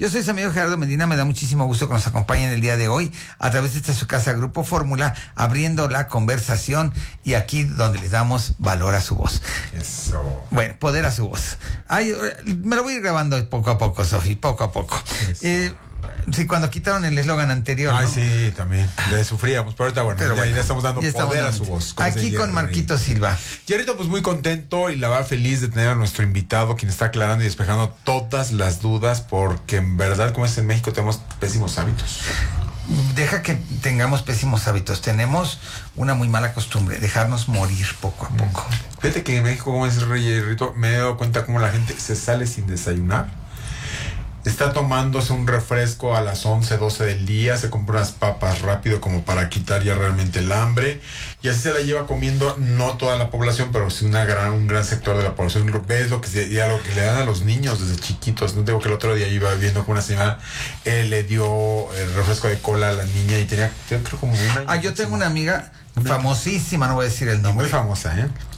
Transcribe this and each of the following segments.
Yo soy su amigo Gerardo Medina, me da muchísimo gusto que nos acompañen el día de hoy a través de esta su casa Grupo Fórmula, abriendo la conversación y aquí donde les damos valor a su voz. Eso. Bueno, poder a su voz. Ay, me lo voy a ir grabando poco a poco, Sofi, poco a poco. Sí, cuando quitaron el eslogan anterior. Ay, ¿no? sí, también. Le sufríamos, pero ahorita, bueno, ya estamos dando poder a su voz. Aquí con Marquito Silva. Jerrito, pues muy contento y la verdad feliz de tener a nuestro invitado, quien está aclarando y despejando todas las dudas, porque en verdad, como es en México, tenemos pésimos hábitos. Deja que tengamos pésimos hábitos. Tenemos una muy mala costumbre, dejarnos morir poco a poco. Fíjate que en México, como es Jerrito, me he dado cuenta cómo la gente se sale sin desayunar. Está tomándose un refresco a las 11, 12 del día, se compra unas papas rápido como para quitar ya realmente el hambre, y así se la lleva comiendo, no toda la población, pero sí un gran sector de la población. Ves lo que le dan a los niños desde chiquitos. No digo que el otro día iba viendo con una señora, le dio el refresco de cola a la niña y tenía creo como un año. Yo tengo una amiga famosísima, no voy a decir el nombre. Muy famosa,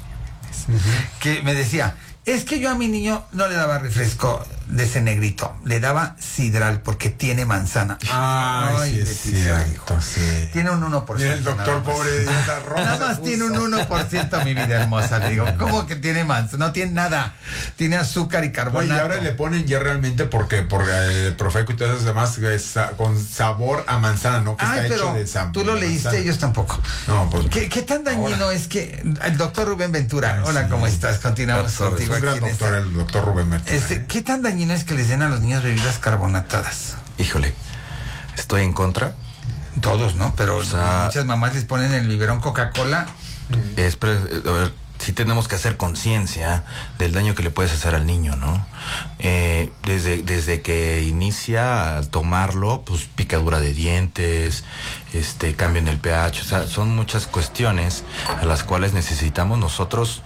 que me decía, es que yo a mi niño no le daba refresco de ese negrito, le daba sidral porque tiene manzana. Ay, sí, es cierto, sí. Tiene un 1%. Mira el doctor pobre nada más tiene un 1%, mi vida hermosa. Le digo, ¿cómo que tiene manzana? No tiene nada. Tiene azúcar y carbonato. Oye, y ahora le ponen ya realmente por el Profeco y todas esas demás con sabor a manzana, ¿no? Que está hecho de sabor. Tú lo leíste, manzana. Ellos tampoco. No, pues. ¿Qué tan dañino es que el doctor Rubén Ventura? Hola, ¿cómo estás? Continuamos contigo. Es un gran doctor, el doctor Rubén Ventura. ¿Qué tan dañino es que les den a los niños bebidas carbonatadas? Híjole, estoy en contra. Todos, ¿no? Pero muchas mamás les ponen el biberón Coca-Cola. A ver, sí tenemos que hacer conciencia del daño que le puedes hacer al niño, ¿no? Desde que inicia a tomarlo, pues picadura de dientes, cambio en el pH, o sea, son muchas cuestiones a las cuales necesitamos nosotros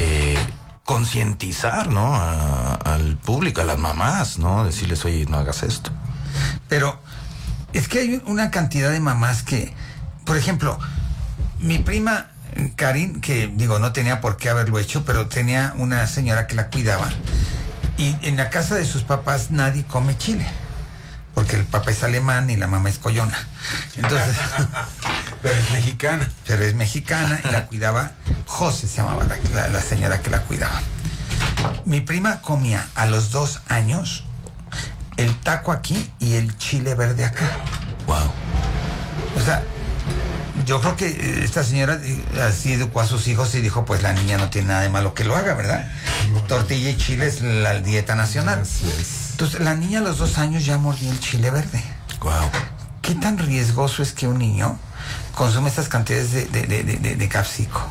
concientizar, ¿no? Al público, a las mamás, ¿no? Decirles, oye, no hagas esto. Pero es que hay una cantidad de mamás que, por ejemplo, mi prima Karin, que digo, no tenía por qué haberlo hecho, pero tenía una señora que la cuidaba. Y en la casa de sus papás nadie come chile, porque el papá es alemán y la mamá es collona. Entonces... Pero es mexicana. Pero es mexicana y la cuidaba, José se llamaba la señora que la cuidaba. Mi prima comía a los 2 años el taco aquí y el chile verde acá. Wow. O sea, yo creo que esta señora así educó a sus hijos y dijo, pues la niña no tiene nada de malo que lo haga, ¿verdad? Tortilla y chile es la dieta nacional. Así es. Entonces, la niña a los 2 años ya mordía el chile verde. Wow. ¿Qué tan riesgoso es que un niño consume estas cantidades de capsico?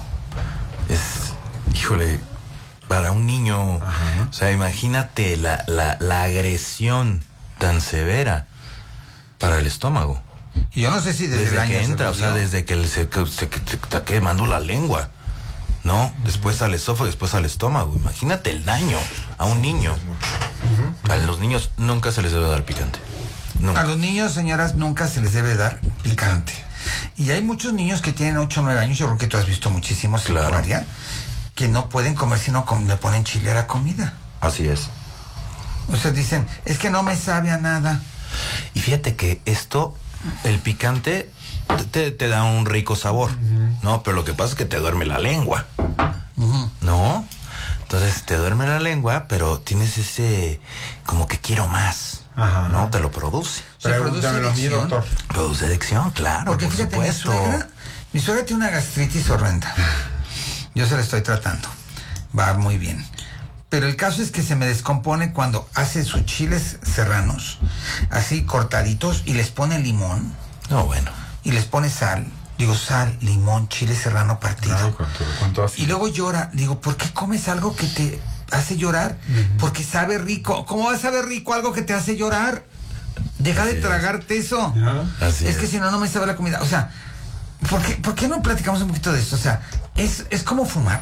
Híjole, para un niño, o sea, imagínate la agresión tan severa para el estómago. Y yo no sé si desde el año que entra, o sea, desde que se está quemando la lengua, ¿no? Después al esófago, después al estómago. Imagínate el daño a un niño. A los niños nunca se les debe dar picante. Nunca. A los niños, señoras, nunca se les debe dar picante. Y hay muchos niños que tienen 8 o 9 años, yo creo que tú has visto muchísimos, claro, María, que no pueden comer si no le ponen chile a la comida. Así es. O sea, dicen, es que no me sabe a nada. Y fíjate que el picante te da un rico sabor, ¿no? Pero lo que pasa es que te duerme la lengua, ¿no? Entonces te duerme la lengua, pero tienes ese, como que quiero más. Ajá. No, te lo produce. Pregúntamelo a mí, doctor. Produce adicción, claro. Porque por fíjate, supuesto. mi suegra tiene una gastritis horrenda. Yo se la estoy tratando. Va muy bien. Pero el caso es que se me descompone cuando hace sus chiles serranos, así cortaditos, y les pone limón. No, bueno. Y les pone sal. Digo, sal, limón, chile serrano partido. Ay, ¿cuánto hace? Y luego llora. Digo, ¿por qué comes algo que te hace llorar? Porque sabe rico. ¿Cómo va a saber rico algo que te hace llorar? Deja de tragarte eso. Así es que si no, no me sabe la comida. O sea, ¿por qué no platicamos un poquito de esto? O sea, es como fumar.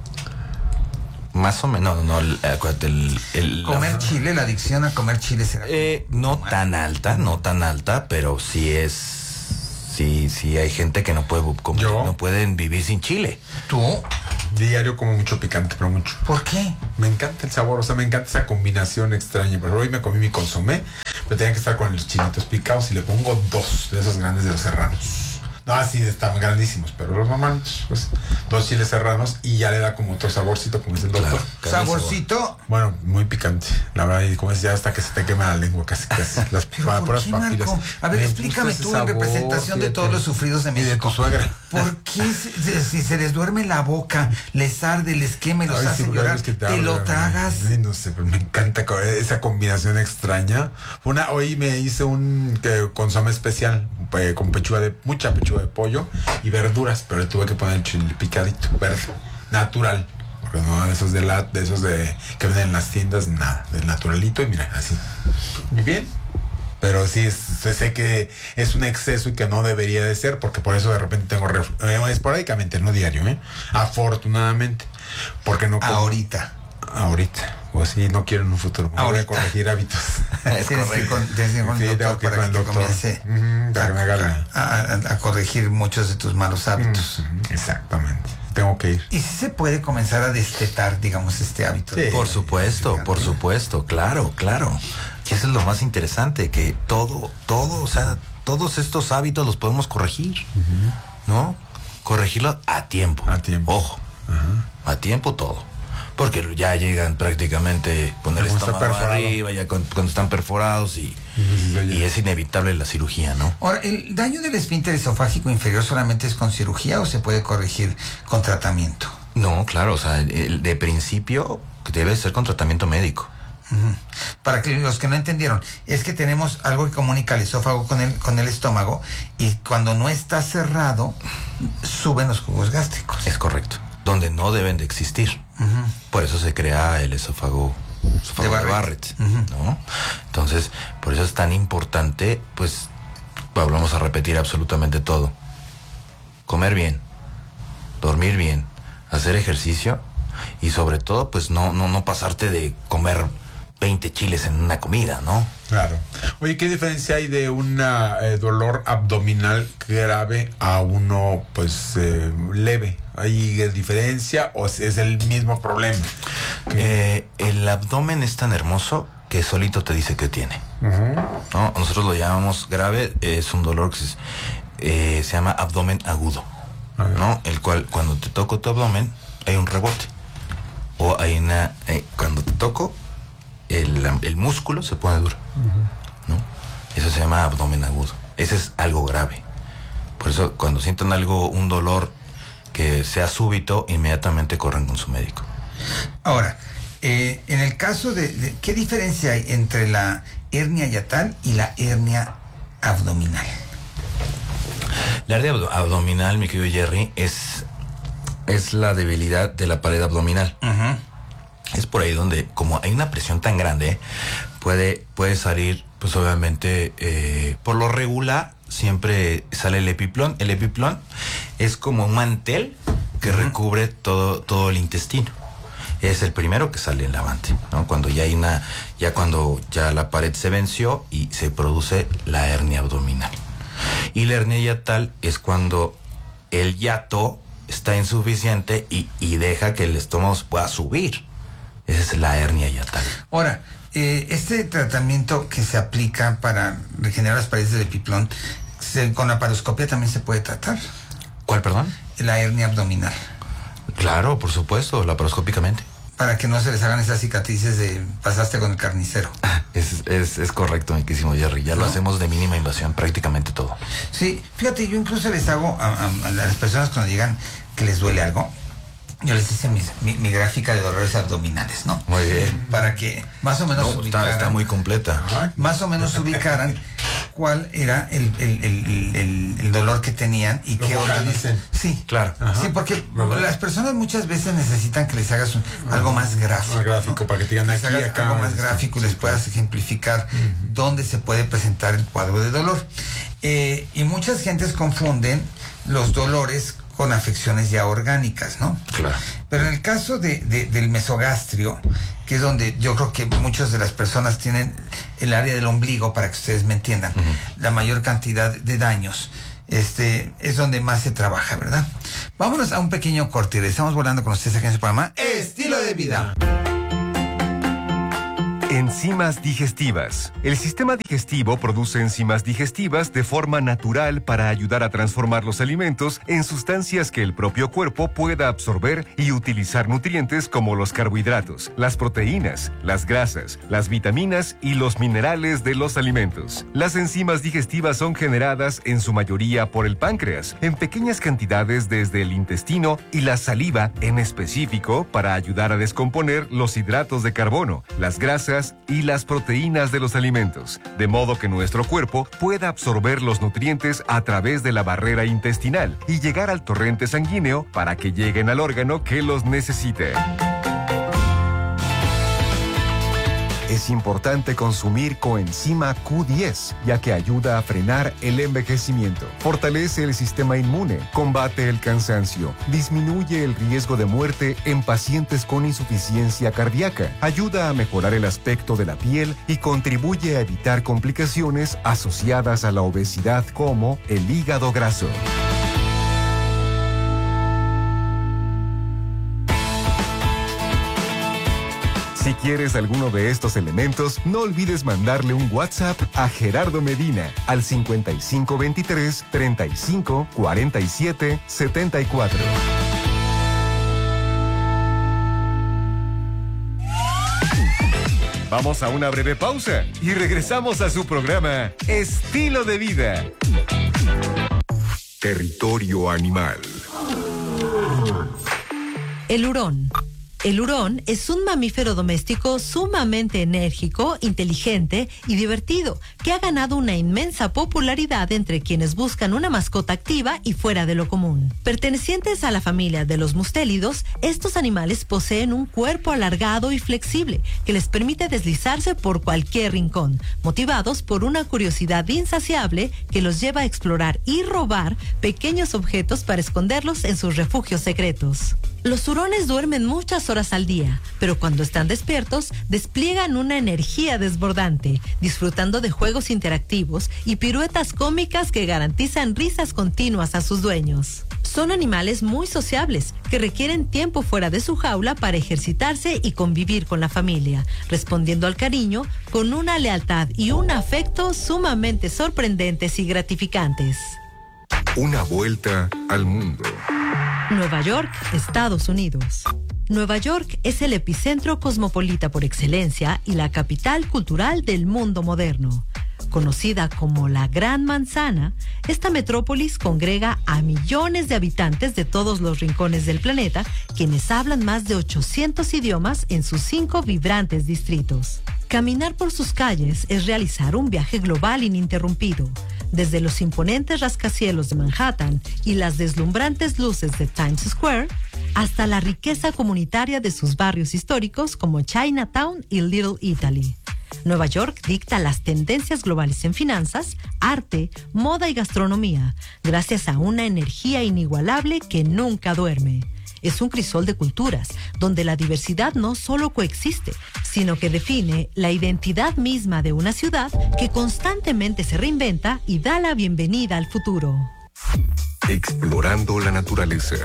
Más o menos, no, acuérdate, comer chile, la adicción a comer chile será. No tan alta, pero sí es. Sí, hay gente que no puede comer, no pueden vivir sin chile. ¿Tú? Diario como mucho picante, pero mucho. ¿Por qué? Me encanta el sabor, o sea, me encanta esa combinación extraña. Pero hoy me comí mi consomé, pero tenía que estar con los chilitos picados y le pongo 2 de esos grandes de los serranos. No, así están grandísimos, pero los normales, pues 2 chiles serranos y ya le da como otro saborcito, como dice el doctor. Claro, Saborcito. Bueno, muy picante, la verdad, y como es ya hasta que se te quema la lengua, casi, las ¿Pero por qué, Marco? A ver, explícame tú en representación de todos los sufridos de y de México. tu suegra. ¿Por qué si se les duerme la boca, les arde, les quema y los hace llorar, te lo tragas? Ay, no sé, pero me encanta esa combinación extraña. Hoy me hice un consomé especial con mucha pechuga de pollo y verduras, pero le tuve que poner el chile picadito, verde, natural. Porque no, de esos que venden en las tiendas, nada, del naturalito y mira, así. Muy bien. Pero sí, sé que es un exceso y que no debería de ser, porque por eso de repente tengo esporádicamente, no diario, afortunadamente, porque no como Ahorita. Pues sí, no quiero en un futuro. Voy a corregir hábitos. Tienes que ir con el doctor para que comience para que me haga a corregir muchos de tus malos hábitos. Exactamente. Tengo que ir. Y si se puede comenzar a destetar, digamos, este hábito. Sí. Por supuesto, claro. Y eso es lo más interesante, que todo, o sea, todos estos hábitos los podemos corregir, ¿no? Corregirlos a tiempo. A tiempo. Ojo, a tiempo todo. Porque ya llegan prácticamente con el estómago arriba, ya cuando están perforados y es inevitable la cirugía, ¿no? Ahora, ¿el daño del esfínter esofágico inferior solamente es con cirugía o se puede corregir con tratamiento? No, claro, o sea, de principio debe ser con tratamiento médico. Para que los que no entendieron, es que tenemos algo que comunica el esófago con el estómago y cuando no está cerrado, suben los jugos gástricos. Es correcto. Donde no deben de existir. Por eso se crea el esófago de Barrett, ¿no? Entonces, por eso es tan importante, pues, vamos a repetir absolutamente todo. Comer bien, dormir bien, hacer ejercicio y sobre todo, pues, no pasarte de comer 20 chiles en una comida, ¿no? Claro. Oye, ¿qué diferencia hay de un dolor abdominal grave a uno, pues, leve? ¿Hay diferencia o es el mismo problema? El abdomen es tan hermoso que solito te dice que tiene. ¿No? Nosotros lo llamamos grave, es un dolor que se llama abdomen agudo, ¿no? El cual, cuando te toco tu abdomen, hay un rebote. O hay cuando te toco, el músculo se pone duro, ¿no? Eso se llama abdomen agudo. Ese es algo grave. Por eso, cuando sientan un dolor que sea súbito, inmediatamente corren con su médico. Ahora, en el caso de ¿qué diferencia hay entre la hernia hiatal y la hernia abdominal? La hernia abdominal, mi querido Jerry, es la debilidad de la pared abdominal. Es por ahí donde, como hay una presión tan grande, puede salir, pues obviamente, por lo regular, siempre sale el epiplón. El epiplón es como un mantel que recubre todo el intestino. Es el primero que sale en la avante, ¿no? Cuando cuando la pared se venció y se produce la hernia abdominal. Y la hernia hiatal es cuando el hiato está insuficiente y deja que el estómago pueda subir. Esa es la hernia hiatal. Ahora, este tratamiento que se aplica para regenerar las paredes del epiplón, con la paroscopia también se puede tratar. ¿Cuál, perdón? La hernia abdominal. Claro, por supuesto, laparoscópicamente. Para que no se les hagan esas cicatrices de pasaste con el carnicero. Es correcto, mi querísimo Jerry. Ya lo hacemos de mínima invasión, prácticamente todo. Sí, fíjate, yo incluso les hago a las personas cuando digan que les duele algo, yo les hice mi gráfica de dolores abdominales, ¿no? Muy bien. Para que más o menos está muy completa. Más o menos ubicaran cuál era el dolor que tenían y qué órganos. Sí, claro. Sí, porque las personas muchas veces necesitan que les hagas algo más gráfico. Más gráfico, ¿no? Para que te digan aquí, acá. Algo más gráfico y les puedas ejemplificar dónde se puede presentar el cuadro de dolor. Y muchas gentes confunden los dolores con afecciones ya orgánicas, ¿no? Claro. Pero en el caso del mesogastrio, que es donde yo creo que muchas de las personas tienen el área del ombligo, para que ustedes me entiendan, la mayor cantidad de daños, es donde más se trabaja, ¿verdad? Vámonos a un pequeño corte. Estamos volando con ustedes aquí en su programa Estilo de Vida. Enzimas digestivas. El sistema digestivo produce enzimas digestivas de forma natural para ayudar a transformar los alimentos en sustancias que el propio cuerpo pueda absorber y utilizar nutrientes como los carbohidratos, las proteínas, las grasas, las vitaminas y los minerales de los alimentos. Las enzimas digestivas son generadas en su mayoría por el páncreas, en pequeñas cantidades desde el intestino y la saliva en específico para ayudar a descomponer los hidratos de carbono, las grasas y las proteínas de los alimentos, de modo que nuestro cuerpo pueda absorber los nutrientes a través de la barrera intestinal y llegar al torrente sanguíneo para que lleguen al órgano que los necesite. Es importante consumir coenzima Q10, ya que ayuda a frenar el envejecimiento, fortalece el sistema inmune, combate el cansancio, disminuye el riesgo de muerte en pacientes con insuficiencia cardíaca, ayuda a mejorar el aspecto de la piel y contribuye a evitar complicaciones asociadas a la obesidad como el hígado graso. Si quieres alguno de estos elementos, no olvides mandarle un WhatsApp a Gerardo Medina al 5523 35 47 74. Vamos a una breve pausa y regresamos a su programa Estilo de Vida. Territorio Animal. El hurón. El hurón es un mamífero doméstico sumamente enérgico, inteligente y divertido, que ha ganado una inmensa popularidad entre quienes buscan una mascota activa y fuera de lo común. Pertenecientes a la familia de los mustélidos, estos animales poseen un cuerpo alargado y flexible que les permite deslizarse por cualquier rincón, motivados por una curiosidad insaciable que los lleva a explorar y robar pequeños objetos para esconderlos en sus refugios secretos. Los hurones duermen muchas horas al día, pero cuando están despiertos, despliegan una energía desbordante, disfrutando de juegos interactivos y piruetas cómicas que garantizan risas continuas a sus dueños. Son animales muy sociables, que requieren tiempo fuera de su jaula para ejercitarse y convivir con la familia, respondiendo al cariño con una lealtad y un afecto sumamente sorprendentes y gratificantes. Una vuelta al mundo. Nueva York, Estados Unidos. Nueva York es el epicentro cosmopolita por excelencia y la capital cultural del mundo moderno. Conocida como la Gran Manzana, esta metrópolis congrega a millones de habitantes de todos los rincones del planeta, quienes hablan más de 800 idiomas en sus 5 vibrantes distritos. Caminar por sus calles es realizar un viaje global ininterrumpido. Desde los imponentes rascacielos de Manhattan y las deslumbrantes luces de Times Square, hasta la riqueza comunitaria de sus barrios históricos como Chinatown y Little Italy. Nueva York dicta las tendencias globales en finanzas, arte, moda y gastronomía, gracias a una energía inigualable que nunca duerme. Es un crisol de culturas, donde la diversidad no solo coexiste, sino que define la identidad misma de una ciudad que constantemente se reinventa y da la bienvenida al futuro. Explorando la naturaleza.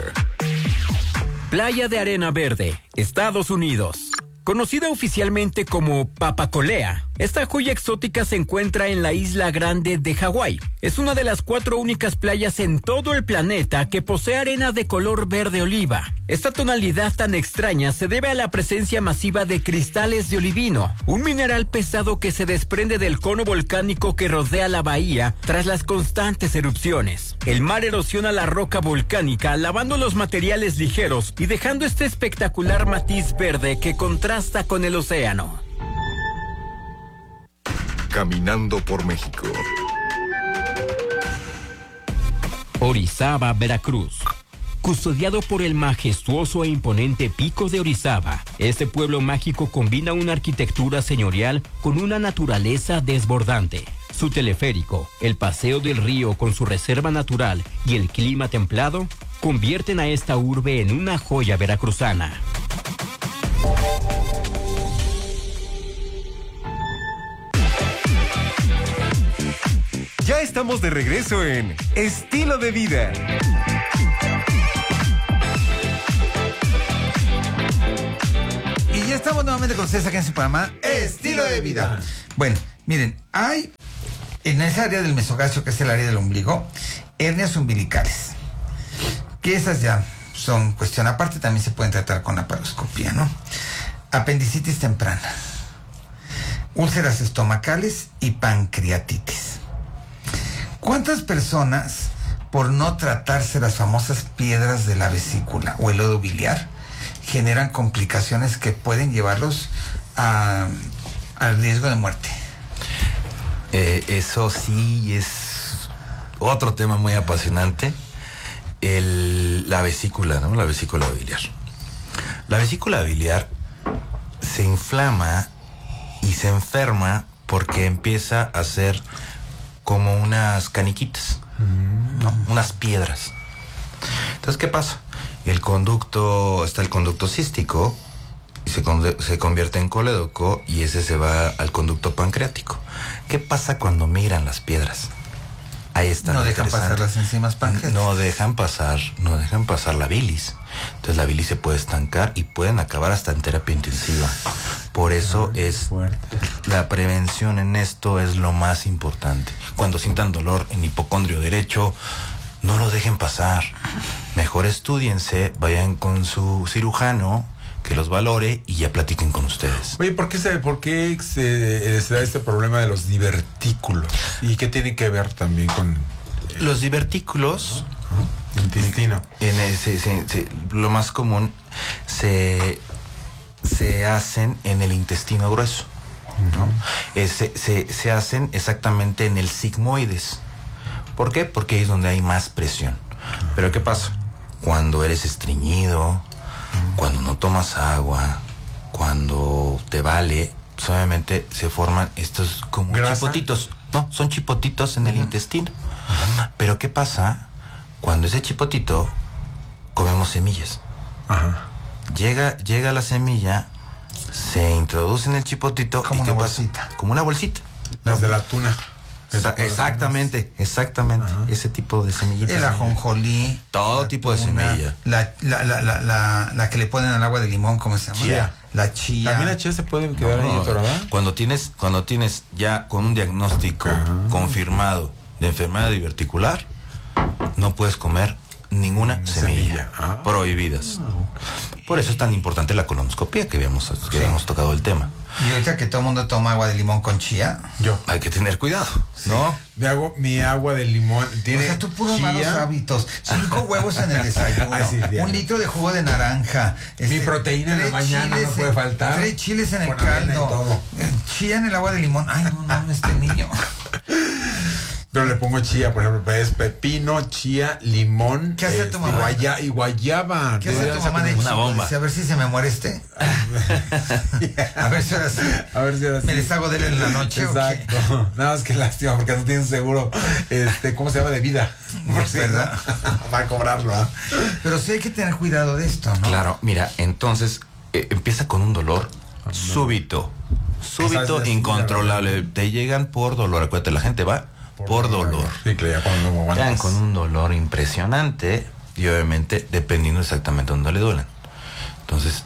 Playa de Arena Verde, Estados Unidos. Conocida oficialmente como Papacolea, esta joya exótica se encuentra en la Isla Grande de Hawái. Es una de las 4 únicas playas en todo el planeta que posee arena de color verde oliva. Esta tonalidad tan extraña se debe a la presencia masiva de cristales de olivino, un mineral pesado que se desprende del cono volcánico que rodea la bahía tras las constantes erupciones. El mar erosiona la roca volcánica, lavando los materiales ligeros y dejando este espectacular matiz verde que contrasta con el océano. Caminando por México. Orizaba, Veracruz. Custodiado por el majestuoso e imponente Pico de Orizaba, este pueblo mágico combina una arquitectura señorial con una naturaleza desbordante. Su teleférico, el paseo del río con su reserva natural y el clima templado convierten a esta urbe en una joya veracruzana. Ya estamos de regreso en Estilo de Vida. Y ya estamos nuevamente con ustedes aquí en su programa Estilo de Vida. Bueno, miren, hay en esa área del mesogastrio, que es el área del ombligo, hernias umbilicales, que esas ya son cuestión aparte, también se pueden tratar con laparoscopía, ¿no? Apendicitis temprana, úlceras estomacales y pancreatitis. ¿Cuántas personas, por no tratarse las famosas piedras de la vesícula o el lodo biliar, generan complicaciones que pueden llevarlos al riesgo de muerte? Eso sí es otro tema muy apasionante. La vesícula, ¿no? La vesícula biliar. La vesícula biliar se inflama y se enferma porque empieza a ser como unas caniquitas, ¿no? Unas piedras. Entonces, ¿qué pasa? Está el conducto cístico y se convierte en colédoco, y ese se va al conducto pancreático. ¿Qué pasa cuando migran las piedras? Ahí está. No dejan pasar las enzimas pancreáticas. No dejan pasar la bilis. Entonces la bilis se puede estancar y pueden acabar hasta en terapia intensiva. Por eso la prevención en esto es lo más importante. Cuando sientan dolor en hipocondrio derecho, no lo dejen pasar. Mejor estúdiense, vayan con su cirujano que los valore y ya platiquen con ustedes. Oye, ¿por qué se da este problema de los divertículos? ¿Y qué tiene que ver también con los divertículos? Intestino. Lo más común se hacen en el intestino grueso, ¿no? Se hacen exactamente en el sigmoides. ¿Por qué? Porque ahí es donde hay más presión. Pero ¿qué pasa? Cuando eres estreñido, cuando no tomas agua, cuando te vale, pues obviamente se forman estos como chipotitos. No, son chipotitos en el intestino. Pero ¿qué pasa? Cuando ese chipotito comemos semillas. Llega la semilla, se introduce en el chipotito. Como ¿y qué una pasa? bolsita. Como una bolsita. Las de la tuna. Exactamente. Ese tipo de semillitas. El ajonjolí. Todo tipo de semilla. La que le ponen al agua de limón, ¿cómo se llama? Chía. La chía. También la chía se puede quedar ahí, ¿verdad? Cuando tienes ya con un diagnóstico confirmado de enfermedad diverticular, no puedes comer ninguna semilla. Prohibidas. Por eso es tan importante la colonoscopia que habíamos tocado el tema. Y ahorita que todo el mundo toma agua de limón con chía, Hay que tener cuidado, ¿no? Mi agua de limón tiene. O sea, tú puros chía, malos hábitos. 5 huevos en el desayuno. Un litro de jugo de naranja. Mi proteína en la mañana no puede faltar. 3 chiles en el Con avena y caldo. todo. Chía en el agua de limón. Ay, no, este niño. Pero le pongo chía, por ejemplo, es pepino, chía, limón. ¿Qué hace tu mamá? Y guayaba. ¿Qué hace tu mamá de una chico? bomba. Dice, a ver si se me muere este. A ver si ahora sí. A ver si ahora sí. Me deshago de él en la noche. Exacto. Nada más que lástima, porque no tienen seguro, ¿cómo se llama? De vida. Por si ¿Verdad? va a cobrarlo, ¿ah? Pero sí hay que tener cuidado de esto, ¿no? Claro, mira, entonces empieza con un dolor súbito, Esa es incontrolable. Te llegan por dolor. Acuérdate, la gente va por dolor. Sí, claro, ya cuando no Llegan aguantas. con un dolor impresionante y obviamente dependiendo exactamente dónde le duelen. Entonces,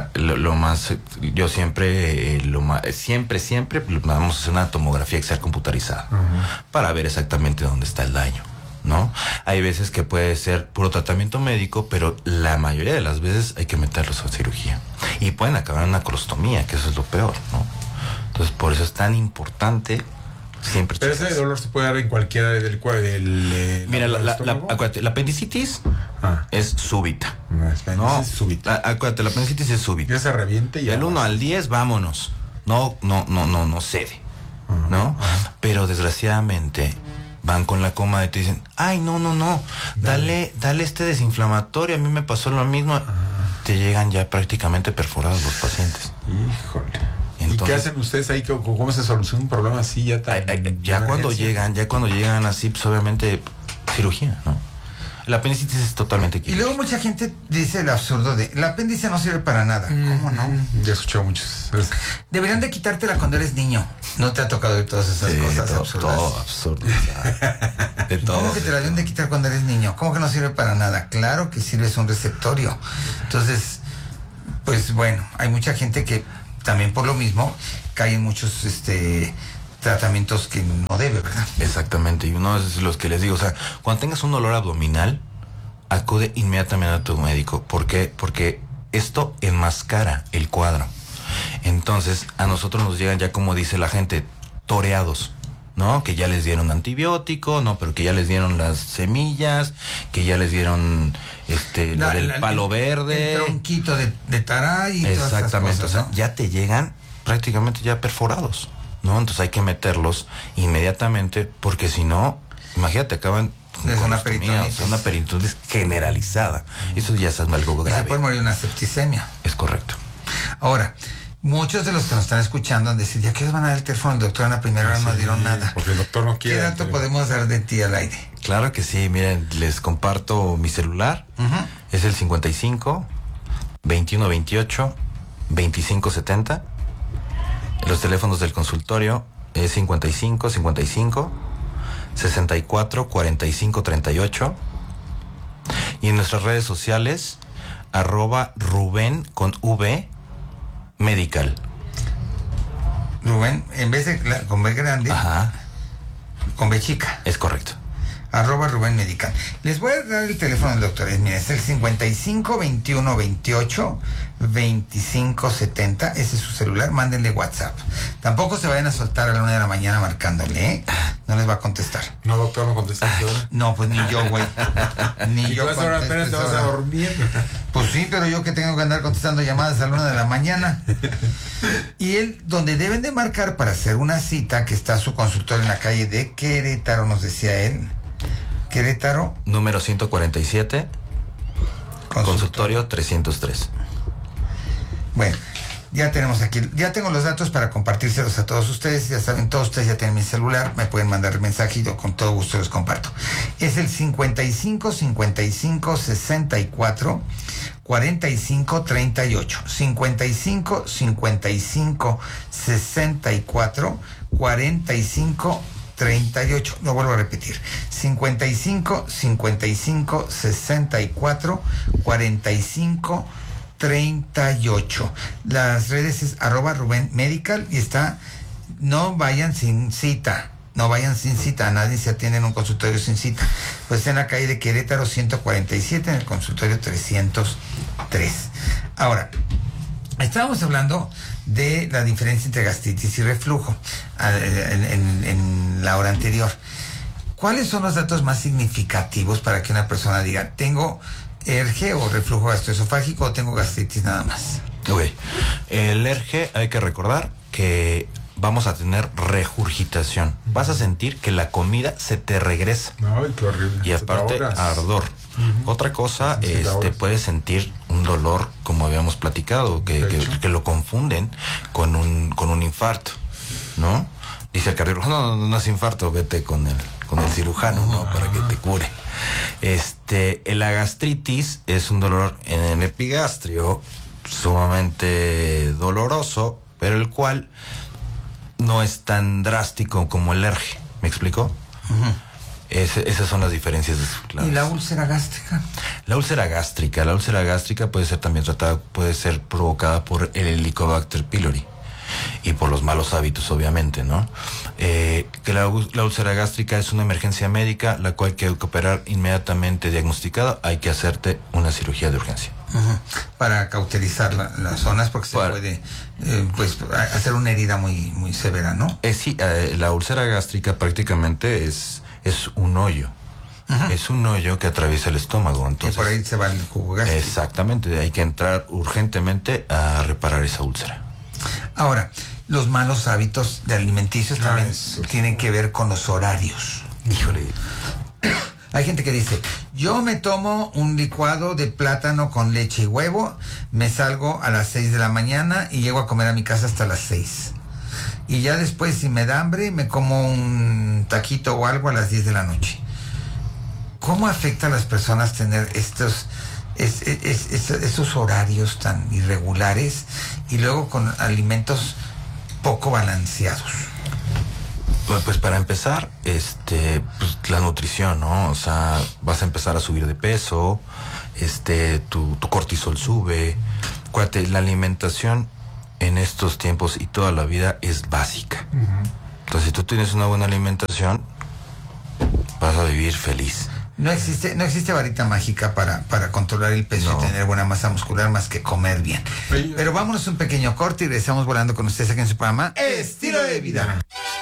yo siempre vamos a hacer una tomografía axial computarizada para ver exactamente dónde está el daño, ¿no? Hay veces que puede ser puro tratamiento médico, pero la mayoría de las veces hay que meterlos a cirugía. Y pueden acabar en una colostomía, que eso es lo peor, ¿no? Entonces, por eso es tan importante siempre. Pero ese dolor se puede dar en cualquiera del cuerpo. Mira, acuérdate, la apendicitis es súbita. No, es súbita. Acuérdate, la apendicitis es súbita. Ya se reviente y ya. Del 1 al 10, vámonos. No cede, ¿no? Pero desgraciadamente van con la coma y te dicen, ay, no, dale este desinflamatorio, a mí me pasó lo mismo. Te llegan ya prácticamente perforados los pacientes. Híjole. Entonces, ¿y qué hacen ustedes ahí? ¿Cómo se soluciona un problema así ya tan? ya cuando llegan así, pues obviamente cirugía, ¿no? El apéndice es totalmente Y quirúrgico. luego mucha gente dice el absurdo de, el apéndice no sirve para nada. ¿Cómo no? Ya he escuchado muchos. Deberían de quitártela cuando eres niño. No te ha tocado ver todas esas cosas absurdas. Todo absurdo. De todo. ¿Cómo que te la deben de quitar cuando eres niño? ¿Cómo que no sirve para nada? Claro que sirve, es un receptorio. Entonces, pues bueno, hay mucha gente que también por lo mismo cae en muchos tratamientos que no debe, ¿verdad? Exactamente, y uno es los que les digo, o sea, cuando tengas un dolor abdominal, acude inmediatamente a tu médico. ¿Por qué? Porque esto enmascara el cuadro. Entonces, a nosotros nos llegan ya, como dice la gente, toreados, ¿no? Que ya les dieron antibiótico, no, pero que ya les dieron las semillas, que ya les dieron lo del palo verde. El tronquito de taray y todas esas exactamente, cosas, ¿no? o sea, ya te llegan prácticamente ya perforados, ¿no? Entonces hay que meterlos inmediatamente, porque si no, imagínate, acaban Es con una ostomía, peritonitis. o sea, una peritonitis generalizada. Eso ya es algo Se grave. puede morir una septicemia. Es correcto. Ahora, muchos de los que nos están escuchando han decidido, ¿ya que les van a dar el teléfono al doctor? En la primera hora no dieron nada. Porque el doctor no ¿Qué quiere. dato podemos dar de ti al aire? Claro que sí, miren, les comparto mi celular. Es el 55 21 28 25 70. Los teléfonos del consultorio es 55 55 64 45 38. Y en nuestras redes sociales, @Rubén con V Medical. Rubén, en vez de con B grande, Ajá, con B chica. es correcto. @Rubén Medical. Les voy a dar el teléfono del doctor. Miren, es el 55 21 28 25 70. Ese es su celular. Mándenle WhatsApp. Tampoco se vayan a soltar a la 1 de la mañana marcándole, ¿eh? No les va a contestar. No, doctor, no contestaste ahora. No, pues ni yo, güey. Ni Y yo. tú a esa hora contesto apenas te esa vas a hora. dormir. Pues sí, pero yo que tengo que andar contestando llamadas a la 1 de la mañana. Y él, donde deben de marcar para hacer una cita, que está su consultorio en la calle de Querétaro, nos decía él. Querétaro, Número 147, consultorio 303. Bueno, ya tenemos aquí, ya tengo los datos para compartírselos a todos ustedes. Ya saben, todos ustedes ya tienen mi celular, me pueden mandar mensaje y yo con todo gusto los comparto. Es el 55 55 64 45 38. 55 55 64 45 38. Lo vuelvo a repetir. 55 55 64 45 38. Las redes es @Rubén Medical y está, no vayan sin cita. No vayan sin cita, nadie se atiende en un consultorio sin cita. Pues en la calle de Querétaro 147, en el consultorio 303. Ahora, estábamos hablando de la diferencia entre gastritis y reflujo en la hora anterior. ¿Cuáles son los datos más significativos para que una persona diga, tengo ERGE o reflujo gastroesofágico o tengo gastritis nada más? Ok. El ERGE, hay que recordar que vamos a tener regurgitación. Vas a sentir que la comida se te regresa. Ay, qué horrible. Y aparte, ardor. Otra cosa, puedes sentir un dolor, como habíamos platicado, que lo confunden con un infarto, ¿no? Dice el cardiólogo, no es infarto, vete con el cirujano, ¿no? Para que te cure. La gastritis es un dolor en el epigastrio sumamente doloroso, pero el cual no es tan drástico como el ERGE. ¿Me explico? Esas son las diferencias claves. ¿Y la úlcera gástrica? La úlcera gástrica puede ser también tratada, puede ser provocada por el Helicobacter pylori y por los malos hábitos, obviamente, ¿no? Que la úlcera gástrica es una emergencia médica, la cual hay que operar inmediatamente diagnosticada. Hay que hacerte una cirugía de urgencia. Para cauterizar las zonas, porque se puede hacer una herida muy, muy severa, ¿no? Sí, la úlcera gástrica prácticamente es un hoyo. Es un hoyo que atraviesa el estómago. Entonces, y por ahí se va el jugo gástrico. Exactamente, hay que entrar urgentemente a reparar esa úlcera. Ahora, los malos hábitos de alimenticios también tienen que ver con los horarios. Híjole. Hay gente que dice, yo me tomo un licuado de plátano con leche y huevo, me salgo a las 6 de la mañana y llego a comer a mi casa hasta las 6. Y ya después, si me da hambre, me como un taquito o algo a las 10 de la noche. ¿Cómo afecta a las personas tener estos horarios tan irregulares y luego con alimentos poco balanceados? Pues para empezar, pues la nutrición, ¿no? O sea, vas a empezar a subir de peso, tu cortisol sube, Cuate, la alimentación en estos tiempos y toda la vida es básica. Entonces, si tú tienes una buena alimentación, vas a vivir feliz. No existe varita mágica para controlar el peso y tener buena masa muscular más que comer bien. Pero vámonos un pequeño corte y regresamos volando con ustedes aquí en su programa Estilo de Vida.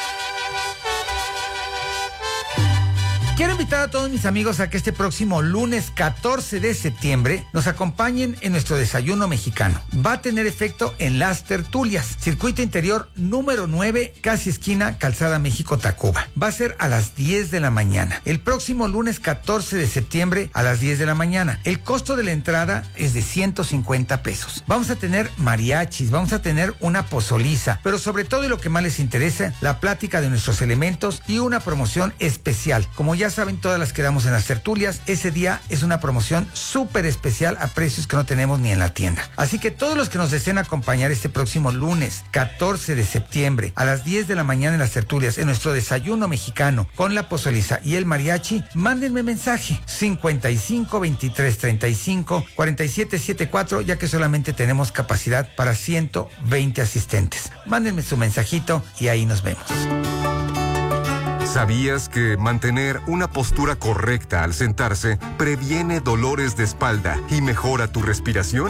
Quiero invitar a todos mis amigos a que este próximo lunes 14 de septiembre nos acompañen en nuestro desayuno mexicano. Va a tener efecto en Las Tertulias, circuito interior número 9, casi esquina Calzada México-Tacuba. Va a ser a las 10 de la mañana. El próximo lunes 14 de septiembre a las 10 de la mañana. El costo de la entrada es de 150 pesos. Vamos a tener mariachis, vamos a tener una pozoliza, pero sobre todo y lo que más les interesa, la plática de nuestros elementos y una promoción especial. Como ya saben, todas las que damos en Las Tertulias, ese día es una promoción súper especial a precios que no tenemos ni en la tienda. Así que todos los que nos deseen acompañar este próximo lunes 14 de septiembre a las 10 de la mañana en Las Tertulias, en nuestro desayuno mexicano con la pozoliza y el mariachi, mándenme mensaje 55 23 35 47 74, ya que solamente tenemos capacidad para 120 asistentes. Mándenme su mensajito y ahí nos vemos. ¿Sabías que mantener una postura correcta al sentarse previene dolores de espalda y mejora tu respiración?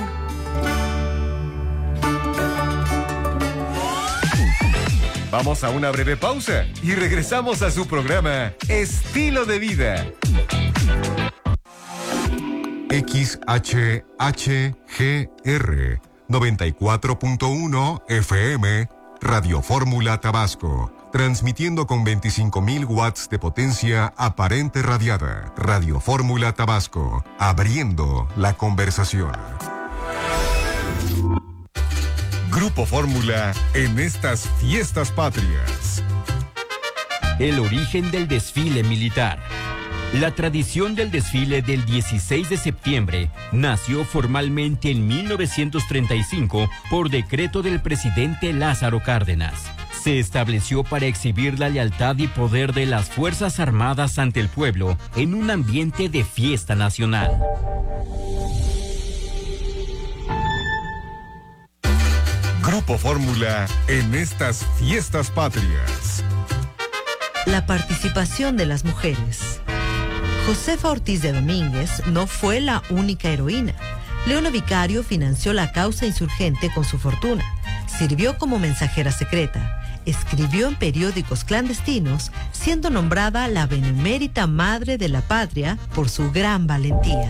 Vamos a una breve pausa y regresamos a su programa Estilo de Vida. XHHGR 94.1 FM Radio Fórmula Tabasco. Transmitiendo con 25,000 watts de potencia aparente radiada. Radio Fórmula Tabasco. Abriendo la conversación. Grupo Fórmula en estas fiestas patrias. El origen del desfile militar. La tradición del desfile del 16 de septiembre nació formalmente en 1935 por decreto del presidente Lázaro Cárdenas. Se estableció para exhibir la lealtad y poder de las Fuerzas Armadas ante el pueblo en un ambiente de fiesta nacional. Grupo Fórmula en estas fiestas patrias. La participación de las mujeres. Josefa Ortiz de Domínguez no fue la única heroína. Leona Vicario financió la causa insurgente con su fortuna. Sirvió como mensajera secreta. Escribió en periódicos clandestinos, siendo nombrada la benemérita madre de la patria por su gran valentía.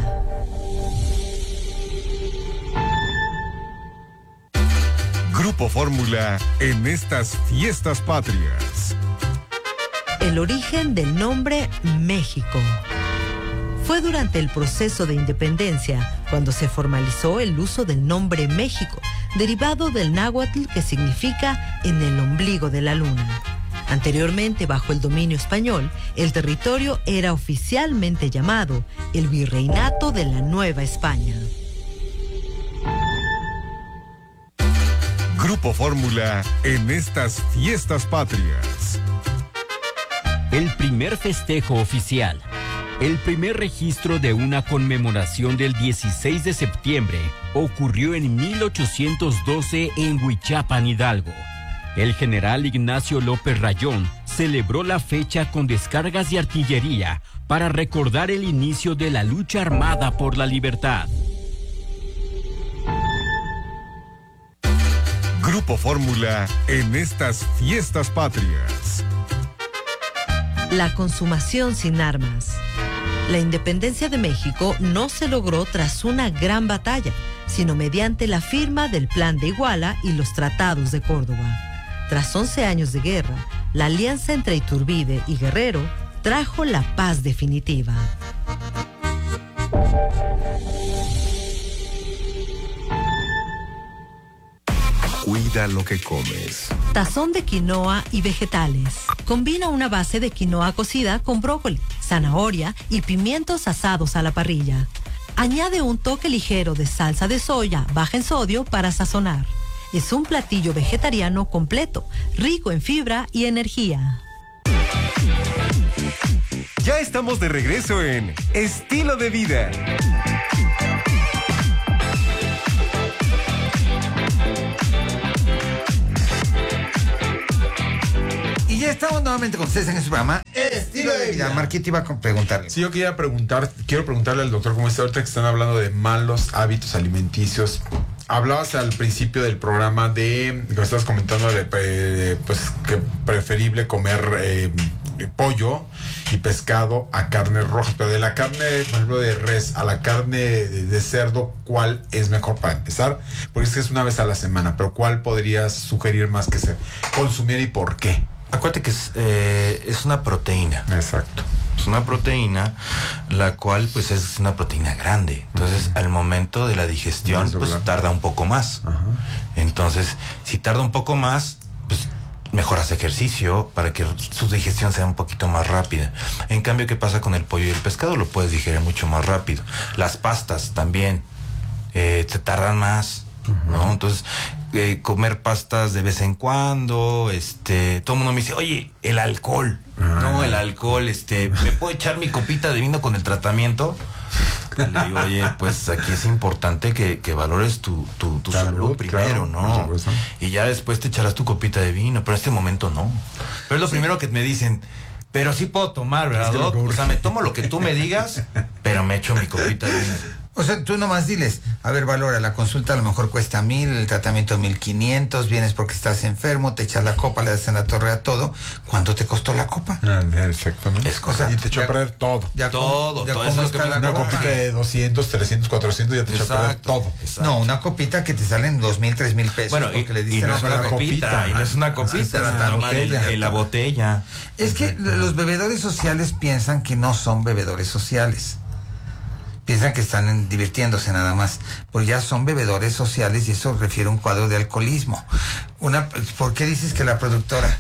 Grupo Fórmula en estas fiestas patrias. El origen del nombre México. Fue durante el proceso de independencia cuando se formalizó el uso del nombre México, derivado del náhuatl que significa en el ombligo de la luna. Anteriormente, bajo el dominio español, el territorio era oficialmente llamado el Virreinato de la Nueva España. Grupo Fórmula en estas fiestas patrias. El primer festejo oficial. El primer registro de una conmemoración del 16 de septiembre ocurrió en 1812 en Huichapan, Hidalgo. El general Ignacio López Rayón celebró la fecha con descargas de artillería para recordar el inicio de la lucha armada por la libertad. Grupo Fórmula en estas fiestas patrias. La consumación sin armas. La independencia de México no se logró tras una gran batalla, sino mediante la firma del Plan de Iguala y los tratados de Córdoba. Tras 11 años de guerra, la alianza entre Iturbide y Guerrero trajo la paz definitiva. Cuida lo que comes. Tazón de quinoa y vegetales. Combina una base de quinoa cocida con brócoli, zanahoria y pimientos asados a la parrilla. Añade un toque ligero de salsa de soya baja en sodio para sazonar. Es un platillo vegetariano completo, rico en fibra y energía. Ya estamos de regreso en Estilo de Vida. ya estamos nuevamente con ustedes en este programa Estilo de Vida. Marquito iba a preguntarle. Sí, yo quiero preguntarle al doctor cómo está ahorita que están hablando de malos hábitos alimenticios. Hablabas al principio del programa que estabas comentando pues que preferible comer pollo y pescado a carne roja, pero de la carne, por ejemplo, de res a la carne de cerdo, ¿cuál es mejor para empezar? Porque es una vez a la semana, pero ¿cuál podrías sugerir más que se consumiera y por qué? Acuérdate que es una proteína. Exacto. Es una proteína, la cual pues es una proteína grande. Entonces, al momento de la digestión, pues tarda un poco más. Entonces, si tarda un poco más, pues mejor haz ejercicio para que su digestión sea un poquito más rápida. En cambio, ¿qué pasa con el pollo y el pescado? Lo puedes digerir mucho más rápido. Las pastas también se tardan más, ¿no? Entonces, comer pastas de vez en cuando, todo el mundo me dice, oye, el alcohol. No, el alcohol, ¿me puedo echar mi copita de vino con el tratamiento? Le digo, oye, pues aquí es importante que valores tu salud primero, claro, ¿no? Y ya después te echarás tu copita de vino, pero en este momento no. Pero es lo primero que me dicen, pero sí puedo tomar, ¿verdad, Doc? O sea, me tomo lo que tú me digas, pero me echo mi copita de vino. O sea, tú nomás diles, a ver, valora, la consulta a lo mejor cuesta 1,000, el tratamiento 1,500, vienes porque estás enfermo, te echas la copa, le das en la torre a todo. ¿Cuánto te costó la copa? Exactamente. Es cosa. Y te echó a perder todo. Todo eso es lo que una copita de 200, 300, 400 ya te echó a perder todo. Exacto. No, una copita que te salen 2,000, 3,000 pesos. Bueno, porque le y diste no es una copita, y no es una copita, en la botella. Es que los bebedores sociales piensan que no son bebedores sociales. Piensan que están divirtiéndose nada más, pues ya son bebedores sociales y eso refiere a un cuadro de alcoholismo. ¿Por qué dices que la productora?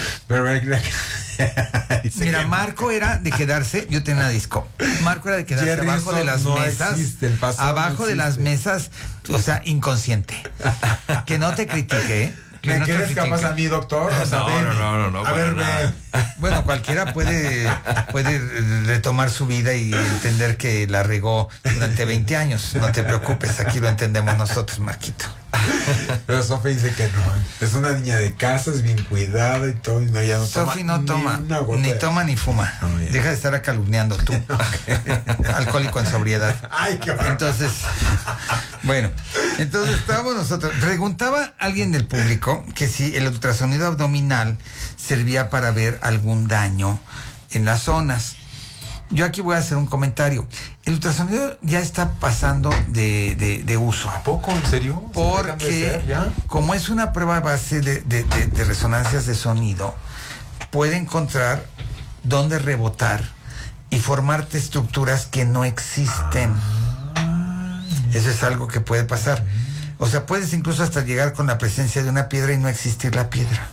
Mira, Marco era de quedarse, yo tenía una disco. Marco era de quedarse Jerry, abajo de las mesas, abajo de las mesas, o sea, inconsciente. Que no te critique, ¿eh? ¿Me quieres capaz a mí, doctor? O sea, No. A ver, Bueno, cualquiera puede retomar su vida y entender que la regó durante 20 años. No te preocupes, aquí lo entendemos nosotros, Marquito. Pero Sofi dice que no. Es una niña de casa, es bien cuidada y todo. Y ya no Sofi no toma, ni toma ni fuma. Deja de estar calumniando tú. Alcohólico en sobriedad. Ay, qué horror. Entonces, bueno, estábamos nosotros. Preguntaba alguien del público que si el ultrasonido abdominal servía para ver algún daño en las zonas. Yo aquí voy a hacer un comentario. El ultrasonido ya está pasando de uso. ¿A poco? ¿En serio? Porque como es una prueba base de resonancias de sonido, puede encontrar dónde rebotar y formarte estructuras que no existen. Eso es algo que puede pasar. O sea, puedes incluso hasta llegar con la presencia de una piedra y no existir la piedra.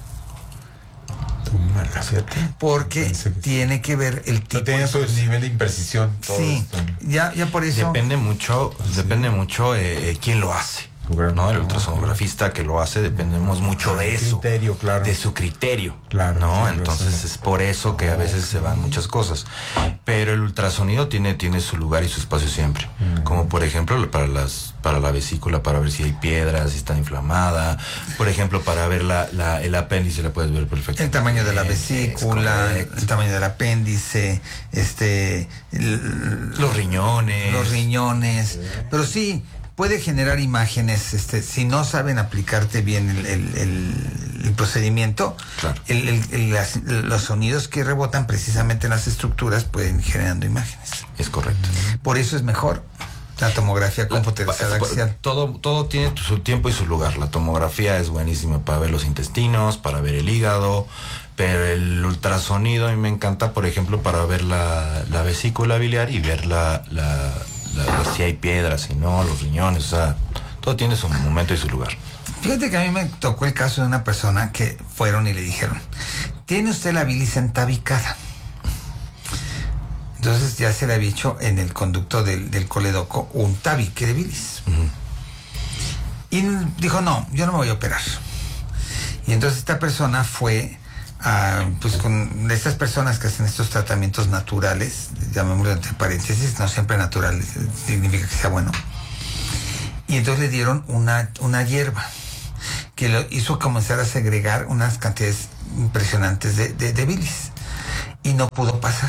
Porque tiene que ver el tipo. Tiene su nivel de imprecisión. Sí, ya por eso. Depende mucho quién lo hace. ¿No? El ultrasonografista que lo hace, dependemos mucho de eso. Criterio, claro. De su criterio. Claro. ¿No? Entonces es por eso que a veces se van muchas cosas. Pero el ultrasonido tiene su lugar y su espacio siempre. Como por ejemplo para la vesícula, para ver si hay piedras, si está inflamada. Por ejemplo, para ver el apéndice, la puedes ver perfectamente. El tamaño de la vesícula, el tamaño del apéndice, los riñones. Pero sí, puede generar imágenes, si no saben aplicarte bien el procedimiento, claro. Los sonidos que rebotan precisamente en las estructuras pueden ir generando imágenes. Es correcto. Por eso es mejor la tomografía computerizada axial. Todo tiene su tiempo y su lugar. La tomografía es buenísima para ver los intestinos, para ver el hígado, pero el ultrasonido a mí me encanta, por ejemplo, para ver la vesícula biliar y ver si hay piedras, si no, los riñones, o sea, todo tiene su momento y su lugar. Fíjate que a mí me tocó el caso de una persona que fueron y le dijeron, ¿tiene usted la bilis entabicada? Entonces ya se le había hecho en el conducto del coledoco un tabique de bilis. Y dijo, no, yo no me voy a operar. Y entonces esta persona fue pues con estas personas que hacen estos tratamientos naturales, llamémoslo entre paréntesis, no siempre natural significa que sea bueno, y entonces le dieron una hierba que lo hizo comenzar a segregar unas cantidades impresionantes de bilis. Y no pudo pasar.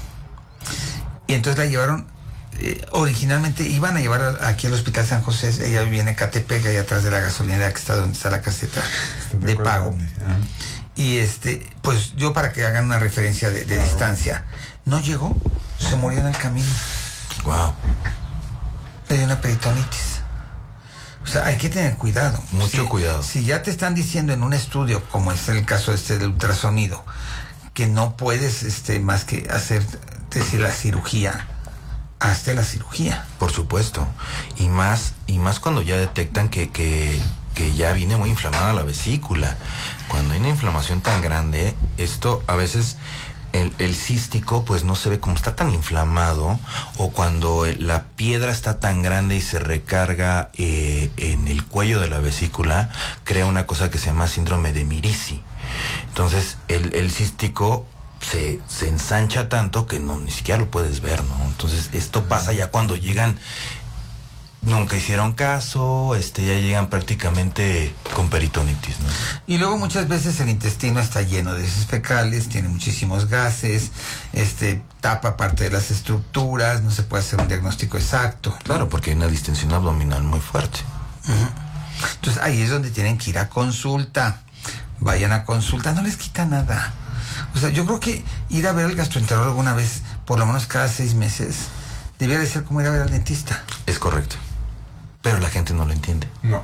Y entonces la llevaron, originalmente iban a llevar aquí al Hospital San José, ella vivía en Ecatepec, ahí atrás de la gasolinera que está donde está la caseta de pago. Y pues yo, para que hagan una referencia de distancia, no llegó, se murió en el camino. Wow. Le dio una peritonitis. O sea, hay que tener cuidado. Mucho cuidado. Si ya te están diciendo en un estudio, como es el caso del ultrasonido, que no puedes más que hacer, decir, la cirugía, hazte la cirugía. Por supuesto. Y más cuando ya detectan que ya viene muy inflamada la vesícula. Cuando hay una inflamación tan grande, esto a veces el cístico pues no se ve, como está tan inflamado, o cuando la piedra está tan grande y se recarga en el cuello de la vesícula, crea una cosa que se llama síndrome de Mirici. Entonces el cístico se ensancha tanto que ni siquiera lo puedes ver, ¿no? Entonces esto pasa ya cuando llegan, nunca hicieron caso, ya llegan prácticamente con peritonitis, ¿no? Y luego muchas veces el intestino está lleno de heces fecales, tiene muchísimos gases, tapa parte de las estructuras, no se puede hacer un diagnóstico exacto. Claro, porque hay una distensión abdominal muy fuerte. Uh-huh. Entonces ahí es donde tienen que ir a consulta. Vayan a consulta, no les quita nada. O sea, yo creo que ir a ver al gastroenterólogo una vez, por lo menos cada 6 meses, debería de ser como ir a ver al dentista. Es correcto. Pero la gente no lo entiende.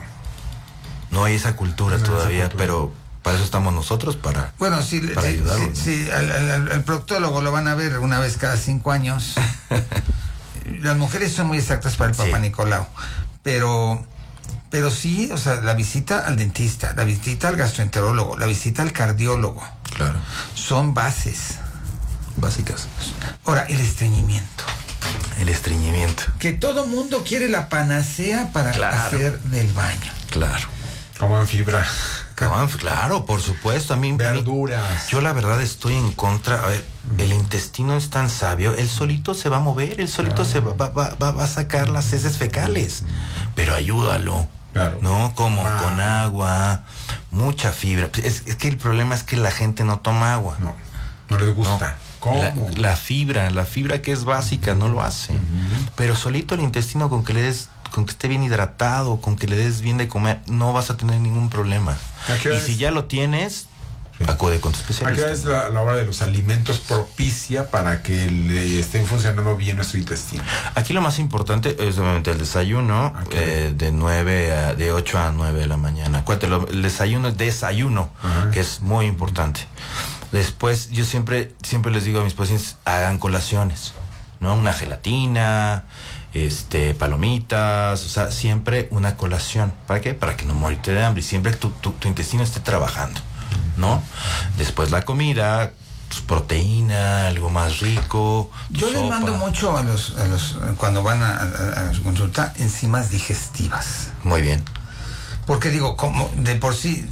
No hay esa cultura todavía, pero para eso estamos nosotros, para ayudarlos. Sí, al proctólogo lo van a ver una vez cada 5 años. Las mujeres son muy exactas para el Papá Nicolau, pero sí, o sea, la visita al dentista, la visita al gastroenterólogo, la visita al cardiólogo, claro, son bases básicas. Ahora, el estreñimiento. Que todo mundo quiere la panacea para hacer del baño. Claro. Coman fibra. Claro, por supuesto. A mí, verduras. Yo la verdad estoy en contra. A ver, el intestino es tan sabio, él solito se va a mover, él solito se va a sacar las heces fecales. Pero ayúdalo. Claro. ¿No? Como con agua, mucha fibra. Es que el problema es que la gente no toma agua. No les gusta. No. La fibra que es básica no lo hace. Pero solito el intestino, con que esté bien hidratado, con que le des bien de comer, no vas a tener ningún problema. Y si ya lo tienes, acude con tu especialista. ¿A qué es la hora de los alimentos propicia para que le estén funcionando bien nuestro intestino? Aquí lo más importante es obviamente el desayuno, de 8 a 9 de la mañana. Acuérdate, el desayuno es desayuno, que es muy importante. Después, yo siempre les digo a mis pacientes, hagan colaciones, ¿no? Una gelatina, palomitas, o sea, siempre una colación. ¿Para qué? Para que no morirte de hambre y siempre tu intestino esté trabajando, ¿no? Después la comida, pues, proteína, algo más rico. Yo les mando mucho a los cuando van a su consulta, enzimas digestivas. Muy bien. Porque digo, como de por sí...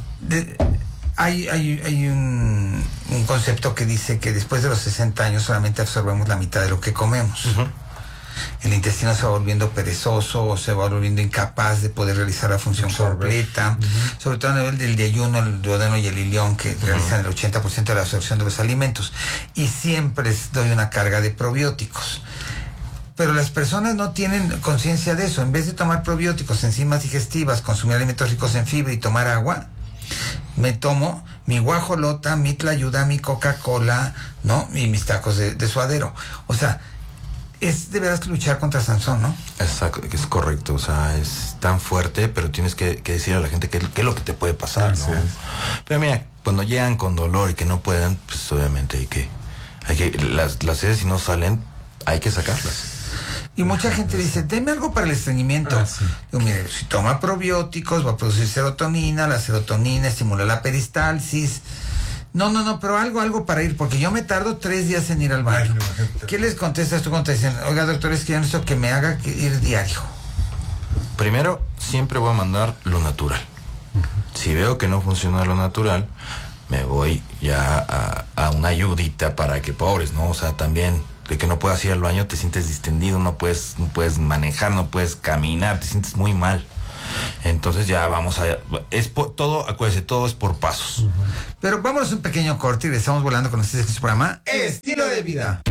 Hay un concepto que dice que después de los 60 años solamente absorbemos la mitad de lo que comemos. El intestino se va volviendo perezoso, o se va volviendo incapaz de poder realizar la función completa, sobre todo a nivel del ayuno, el duodeno y el ilión, que realizan el 80% de la absorción de los alimentos. Y siempre les doy una carga de probióticos. Pero las personas no tienen conciencia de eso. En vez de tomar probióticos, enzimas digestivas, consumir alimentos ricos en fibra y tomar agua, me tomo mi guajolota, mi tlayuda, mi Coca-Cola, ¿no? Y mis tacos de suadero. O sea, es de veras luchar contra Sansón, ¿no? Exacto, es correcto. O sea, es tan fuerte, pero tienes que decir a la gente qué es lo que te puede pasar, ¿no? Sí. Pero mira, cuando llegan con dolor y que no pueden, pues obviamente hay que las heces, si no salen, hay que sacarlas. Y mucha gente dice, deme algo para el estreñimiento. Digo, mire, si toma probióticos, va a producir serotonina, la serotonina estimula la peristalsis. No, pero algo para ir, porque yo me tardo 3 días en ir al baño. ¿Qué les contestas tú cuando te dicen, oiga, doctor, es que yo necesito que me haga ir diario? Primero, siempre voy a mandar lo natural. Si veo que no funciona lo natural, me voy ya a una ayudita para que, pobres, ¿no? O sea, también... de que no puedas ir al baño, te sientes distendido, no puedes manejar, no puedes caminar, te sientes muy mal. Entonces ya vamos a... todo, acuérdense, todo es por pasos. Pero vámonos a un pequeño corte y estamos volando con ustedes en su programa Estilo de Vida.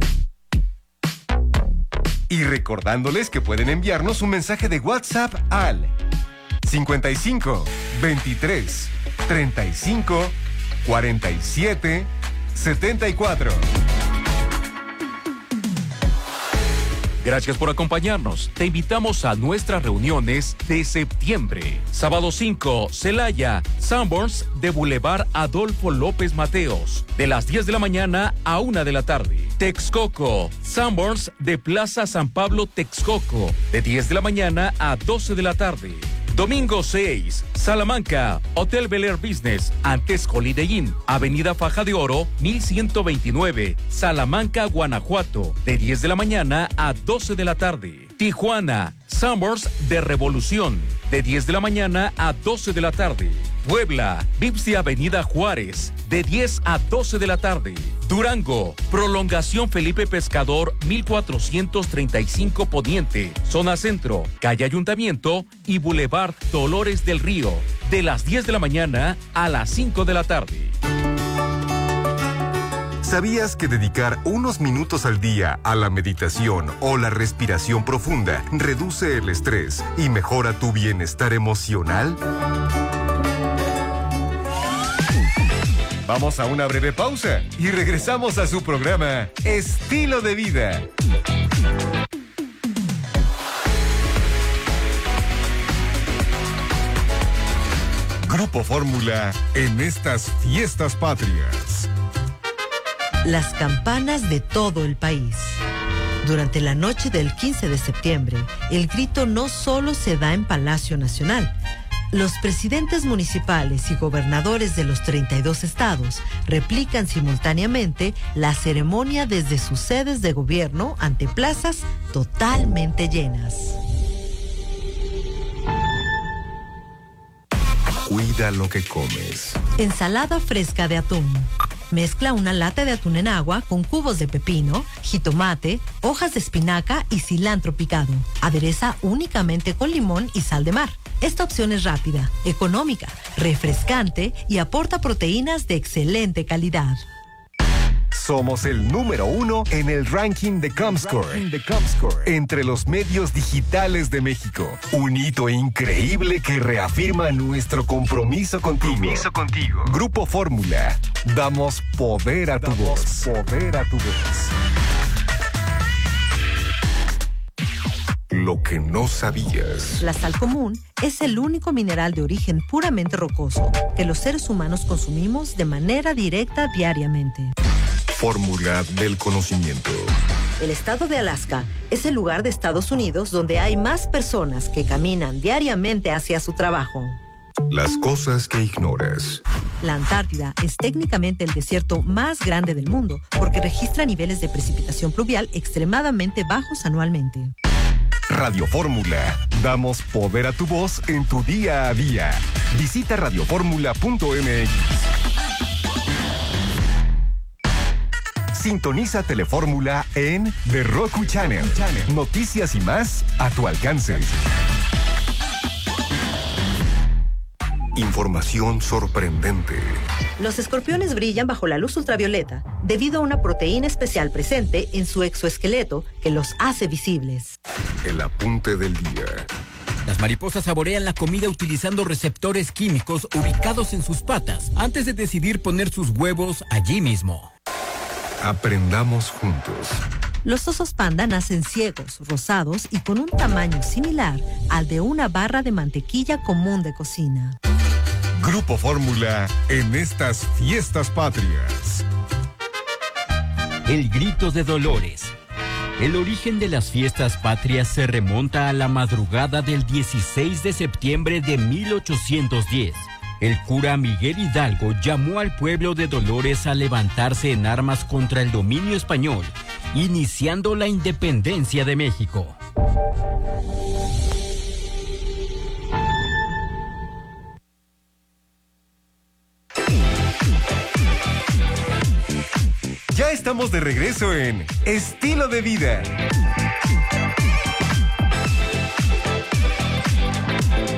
Y recordándoles que pueden enviarnos un mensaje de WhatsApp al 55 23 35 47 74. Gracias por acompañarnos. Te invitamos a nuestras reuniones de septiembre. Sábado 5, Celaya, Sanborns de Boulevard Adolfo López Mateos, de las 10 de la mañana a 1 de la tarde. Texcoco, Sanborns de Plaza San Pablo, Texcoco, de 10 de la mañana a 12 de la tarde. Domingo 6, Salamanca, Hotel Bel Air Business, antes Holiday Inn, Avenida Faja de Oro, 1129, Salamanca, Guanajuato, de 10 de la mañana a 12 de la tarde. Tijuana, Sanborns de Revolución, de 10 de la mañana a 12 de la tarde. Puebla, Vips de Avenida Juárez, de 10 a 12 de la tarde. Durango, Prolongación Felipe Pescador, 1435 Poniente, Zona Centro, Calle Ayuntamiento y Boulevard Dolores del Río, de las 10 de la mañana a las 5 de la tarde. ¿Sabías que dedicar unos minutos al día a la meditación o la respiración profunda reduce el estrés y mejora tu bienestar emocional? Vamos a una breve pausa y regresamos a su programa Estilo de Vida. Grupo Fórmula en estas fiestas patrias. Las campanas de todo el país. Durante la noche del 15 de septiembre, el grito no solo se da en Palacio Nacional. Los presidentes municipales y gobernadores de los 32 estados replican simultáneamente la ceremonia desde sus sedes de gobierno ante plazas totalmente llenas. Cuida lo que comes. Ensalada fresca de atún. Mezcla una lata de atún en agua con cubos de pepino, jitomate, hojas de espinaca y cilantro picado. Adereza únicamente con limón y sal de mar. Esta opción es rápida, económica, refrescante y aporta proteínas de excelente calidad. Somos el número 1 en el ranking de Comscore entre los medios digitales de México. Un hito increíble que reafirma nuestro compromiso contigo. Grupo Fórmula. Damos poder a tu voz. Lo que no sabías. La sal común es el único mineral de origen puramente rocoso que los seres humanos consumimos de manera directa diariamente. Fórmula del conocimiento. El estado de Alaska es el lugar de Estados Unidos donde hay más personas que caminan diariamente hacia su trabajo. Las cosas que ignoras. La Antártida es técnicamente el desierto más grande del mundo porque registra niveles de precipitación pluvial extremadamente bajos anualmente. Radio Fórmula. Damos poder a tu voz en tu día a día. Visita radioformula.mx. Sintoniza Telefórmula en The Roku Channel. Noticias y más a tu alcance. Información sorprendente. Los escorpiones brillan bajo la luz ultravioleta debido a una proteína especial presente en su exoesqueleto que los hace visibles. El apunte del día. Las mariposas saborean la comida utilizando receptores químicos ubicados en sus patas antes de decidir poner sus huevos allí mismo. Aprendamos juntos. Los osos panda nacen ciegos, rosados y con un tamaño similar al de una barra de mantequilla común de cocina. Grupo Fórmula en estas fiestas patrias. El grito de Dolores. El origen de las fiestas patrias se remonta a la madrugada del 16 de septiembre de 1810. El cura Miguel Hidalgo llamó al pueblo de Dolores a levantarse en armas contra el dominio español, iniciando la independencia de México. Ya estamos de regreso en Estilo de Vida.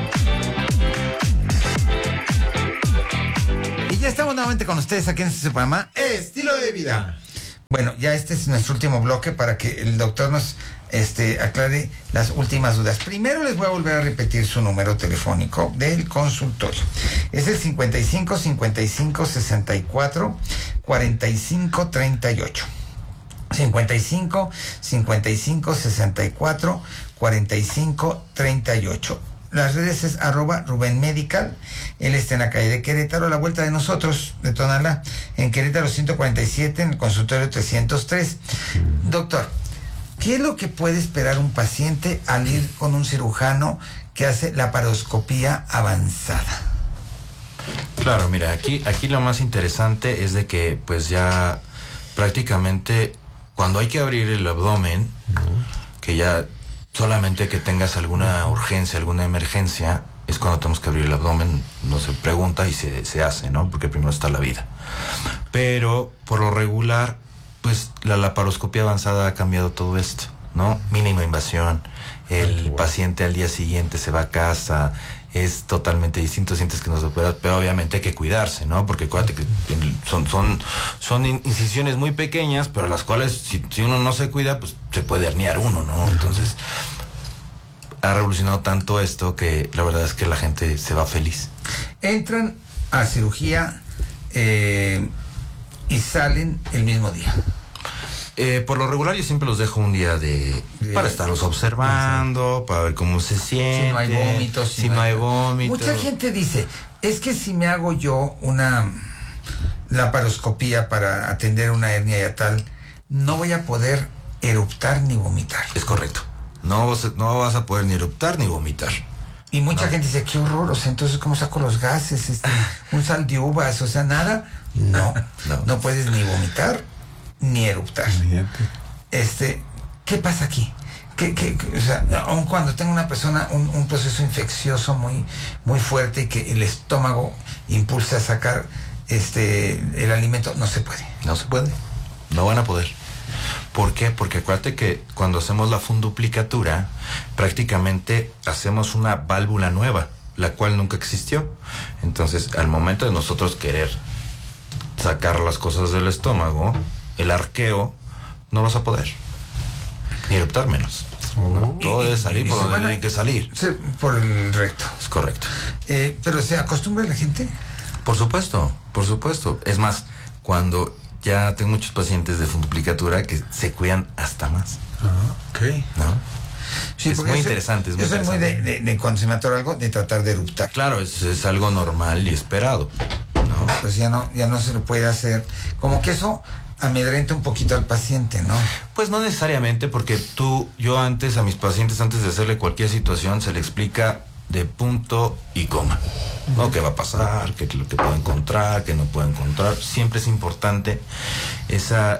ya estamos nuevamente con ustedes aquí en este programa Estilo de Vida. Bueno, ya este es nuestro último bloque para que el doctor nos aclare las últimas dudas. Primero les voy a volver a repetir su número telefónico del consultorio. Es el 55 55 64 45 38. 55 55 64 45 38. Las redes es @Rubén Medical. Él está en la calle de Querétaro, a la vuelta de nosotros, de Tonalá, en Querétaro 147, en el consultorio 303. Doctor, ¿qué es lo que puede esperar un paciente al ir con un cirujano que hace laparoscopía avanzada? Claro, mira, aquí lo más interesante es de que pues ya prácticamente cuando hay que abrir el abdomen, que ya solamente que tengas alguna urgencia, alguna emergencia, es cuando tenemos que abrir el abdomen, no se pregunta y se hace, ¿no? Porque primero está la vida. Pero por lo regular, pues la laparoscopia avanzada ha cambiado todo esto, ¿no? Mínima invasión, el paciente al día siguiente se va a casa, es totalmente distinto, sientes que no se opera, pero obviamente hay que cuidarse, ¿no? Porque acuérdate que son incisiones muy pequeñas, pero las cuales si uno no se cuida, pues se puede herniar uno, ¿no? Entonces ha revolucionado tanto esto que la verdad es que la gente se va feliz. Entran a cirugía y salen el mismo día. Por lo regular yo siempre los dejo un día para estarlos observando, para ver cómo se sienten. Si no hay vómitos. Si no hay vómitos. Mucha gente dice, es que si me hago yo una laparoscopía para atender una hernia yatal, no voy a poder eruptar ni vomitar. Es correcto. No vas a poder ni eruptar ni vomitar. Y mucha gente dice, qué horror, o sea, entonces ¿cómo saco los gases? Un sal de uvas, o sea, nada. No puedes ni vomitar ni eruptar. ¿Qué pasa aquí? O sea, aun cuando tenga una persona un proceso infeccioso muy, muy fuerte y que el estómago impulsa a sacar el alimento, no se puede. No se puede. No van a poder. ¿Por qué? Porque acuérdate que cuando hacemos la funduplicatura, prácticamente hacemos una válvula nueva, la cual nunca existió. Entonces, al momento de nosotros querer sacar las cosas del estómago, el arqueo, no vas a poder. Ni eruptar menos. ¿No? Todo debe salir por donde tiene que salir. Sí, por el recto. Es correcto. Pero ¿se acostumbra la gente? Por supuesto, por supuesto. Es más, cuando ya tengo muchos pacientes de funduplicatura que se cuidan hasta más. Ok. ¿No? Sí, es muy interesante. Yo soy muy de cuando se me atora algo, de tratar de eruptar. Claro, es algo normal y esperado, ¿no? Pues ya no se lo puede hacer. Como que eso amedrenta un poquito al paciente, ¿no? Pues no necesariamente, porque yo antes a mis pacientes, antes de hacerle cualquier situación, se le explica de punto y coma, ¿no? ¿Qué va a pasar? ¿Qué lo que puede encontrar? ¿Qué no puede encontrar? Siempre es importante esa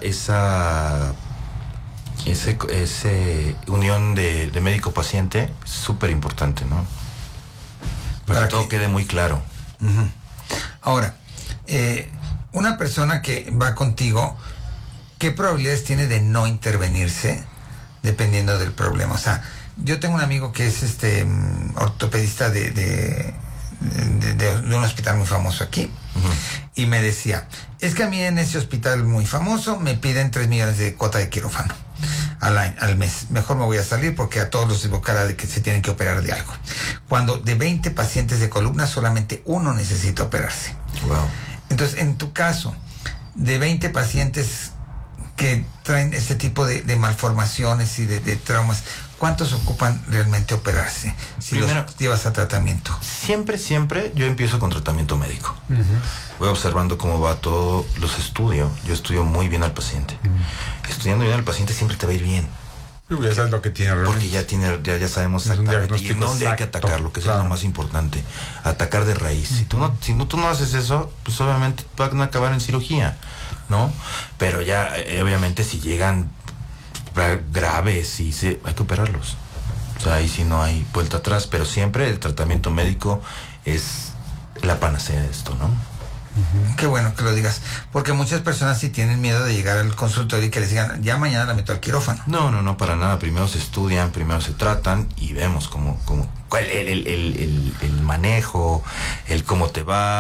unión de médico-paciente, es súper importante, ¿no? Para que todo quede muy claro. Uh-huh. Ahora, una persona que va contigo, ¿qué probabilidades tiene de no intervenirse dependiendo del problema? O sea, yo tengo un amigo que es ortopedista de un hospital muy famoso aquí. Uh-huh. Y me decía, es que a mí en ese hospital muy famoso me piden 3 millones de cuota de quirófano al mes. Mejor me voy a salir porque a todos los evocará de que se tienen que operar de algo. Cuando de 20 pacientes de columna, solamente uno necesita operarse. Wow. Entonces, en tu caso, de 20 pacientes que traen este tipo de malformaciones y de traumas, ¿cuántos ocupan realmente operarse si primero, los llevas a tratamiento? Siempre yo empiezo con tratamiento médico. Uh-huh. Voy observando cómo va todo, los estudio. Yo estudio muy bien al paciente. Uh-huh. Estudiando bien al paciente siempre te va a ir bien. Ya sabes lo que tiene realmente. Porque ya sabemos exactamente y en dónde hay que atacarlo, que es lo más importante. Atacar de raíz. Uh-huh. Si tú no haces eso, pues obviamente van a acabar en cirugía, ¿no? Pero ya, obviamente, si llegan graves y hay que operarlos. O sea, ahí sí no hay vuelta atrás, pero siempre el tratamiento médico es la panacea de esto, ¿no? Uh-huh. Qué bueno que lo digas, porque muchas personas sí tienen miedo de llegar al consultorio y que les digan, ya mañana la meto al quirófano. No, para nada. Primero se estudian, primero se tratan y vemos cuál el manejo, el cómo te va,